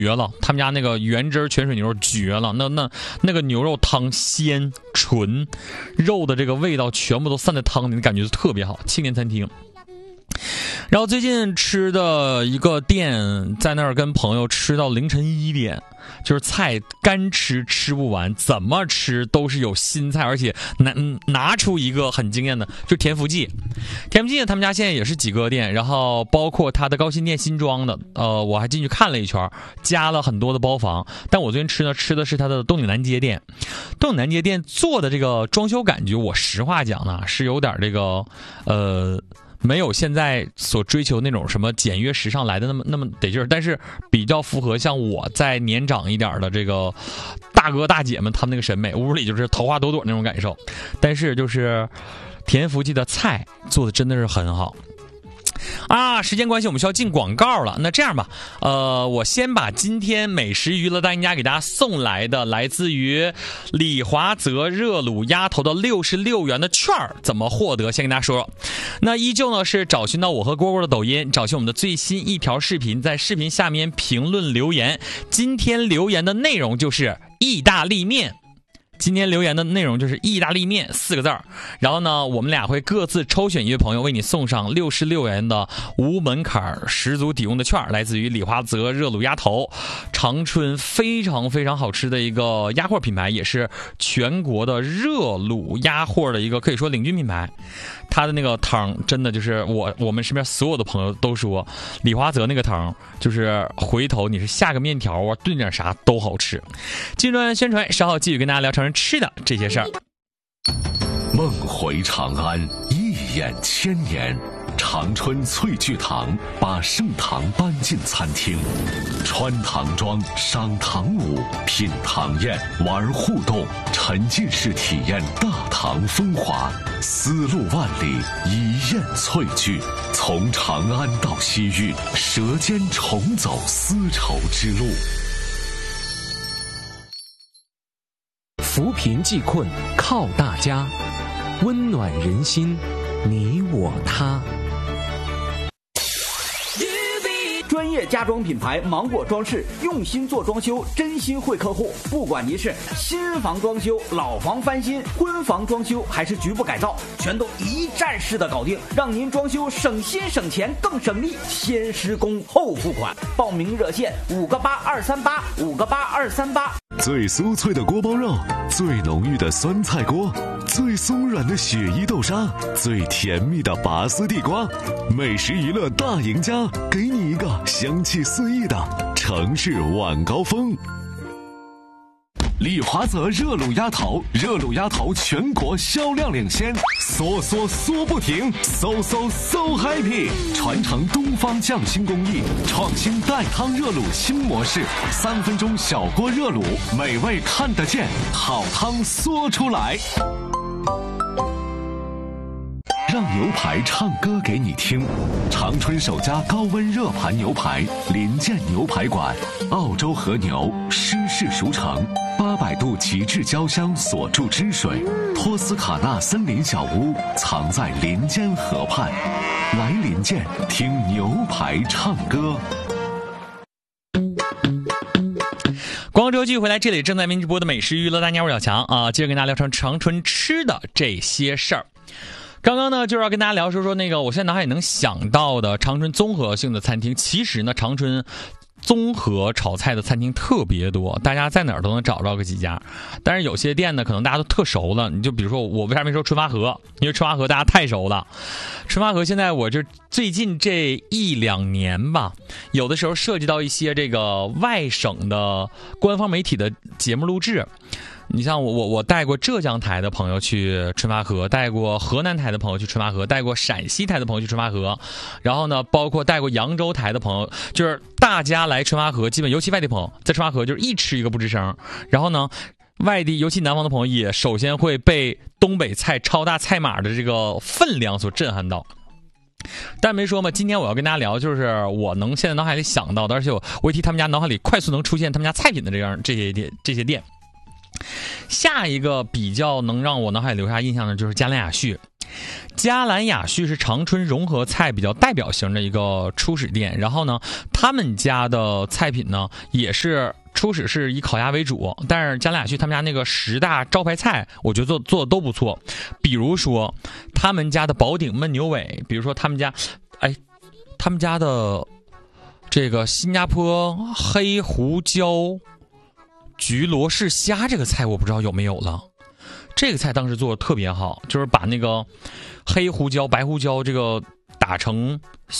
了，他们家那个原汁泉水牛肉绝了，那个牛肉汤鲜纯，肉的这个味道全部都散在汤里，感觉就特别好。青年餐厅。然后最近吃的一个店，在那儿跟朋友吃到凌晨1点，就是菜干吃不完，怎么吃都是有新菜，而且拿出一个很惊艳的，就是田福记。田福记他们家现在也是几个店，然后包括他的高新店新装的，我还进去看了一圈，加了很多的包房。但我最近吃的是他的东岭南街店，东岭南街店做的这个装修感觉，我实话讲呢，是有点这个没有现在所追求那种什么简约时尚来的那么得劲儿，但是比较符合像我在年长一点的这个大哥大姐们他们那个审美，屋里就是桃花朵朵那种感受。但是就是田福记的菜做的真的是很好啊！时间关系，我们需要进广告了。那这样吧，我先把今天美食娱乐大家给大家送来的，来自于李华泽热卤鸭头的66元的券怎么获得，先跟大家说说。那依旧呢是找寻到我和蝈蝈的抖音，找寻我们的最新一条视频，在视频下面评论留言。今天留言的内容就是意大利面。今天留言的内容就是意大利面4个字儿，然后呢，我们俩会各自抽选一位朋友，为你送上66元的无门槛十足抵用的券，来自于李华泽热卤鸭头，长春非常非常好吃的一个鸭货品牌，也是全国的热卤鸭货的一个可以说领军品牌。他的那个汤真的就是我们身边所有的朋友都说，李华泽那个汤就是回头你是下个面条啊，炖点啥都好吃。进段宣传，稍后继续跟大家聊成人吃的这些事儿。 梦回长安，一眼千年。长春翠聚堂把盛唐搬进餐厅，穿唐装，赏唐舞，品唐宴，玩互动，沉浸式体验大唐风华。丝路万里，一宴翠聚，从长安到西域，舌尖重走丝绸之路。 扶贫济困靠大家，温暖人心，你我他。 专业家装品牌芒果装饰，用心做装修，真心惠客户。不管您是新房装修、老房翻新、婚房装修，还是局部改造，全都一站式的搞定，让您装修省心省钱更省力。先施工后付款，报名热线58238，58238。 最酥脆的锅包肉，最浓郁的酸菜锅，最松软的雪衣豆沙，最甜蜜的拔丝地瓜。美食娱乐大赢家，给你一个香气四溢的城市晚高峰。李华泽热卤鸭头，热卤鸭头全国销量领先，嗦不停，so happy， 传承东方匠心工艺，创新带汤热卤新模式，3分钟小锅热卤，美味看得见，好汤嗦出来。让牛排唱歌给你听，长春首家高温热盘牛排林建牛排馆，澳洲和牛湿式熟成，800度极致焦香锁住汁水，托斯卡纳森林小屋藏在林间河畔，来林建听牛排唱歌。 广告之后继续回来，这里正在为您直播的美食娱乐大家，我是小强啊，接着跟大家聊成长春吃的这些事儿。刚刚呢，就是要跟大家聊说那个我现在脑海里能想到的长春综合性的餐厅。其实呢，长春综合炒菜的餐厅特别多，大家在哪儿都能找着个几家。但是有些店呢，可能大家都特熟了。你就比如说我为啥没说春发河？因为春发河大家太熟了。春发河现在我就最近这1-2年吧，有的时候涉及到一些这个外省的官方媒体的节目录制。你像我带过浙江台的朋友去春发河，带过河南台的朋友去春发河，带过陕西台的朋友去春发河，然后呢，包括带过扬州台的朋友，就是大家来春发河，基本尤其外地朋友在春发河就是一吃一个不吱声。然后呢，外地尤其南方的朋友也首先会被东北菜超大菜码的这个分量所震撼到。但没说嘛，今天我要跟大家聊，就是我能现在脑海里想到的，而且我会替他们家脑海里快速能出现他们家菜品的这些店。下一个比较能让我脑海留下印象的就是嘉陵雅叙。 嘉兰雅叙是长春融合菜比较代表型的一个初始店，然后呢，他们家的菜品呢也是初始是以烤鸭为主，但是嘉兰雅叙他们家那个10大招牌菜，我觉得做的都不错。比如说他们家的宝鼎焖牛尾，比如说他们家的这个新加坡黑胡椒焗罗氏虾这个菜，我不知道有没有了。这个菜当时做的特别好，就是把那个黑胡椒、白胡椒这个打成